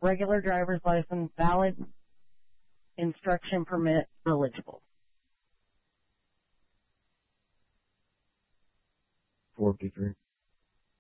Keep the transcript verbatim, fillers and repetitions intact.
regular driver's license, valid instruction permit, eligible. four fifty-three.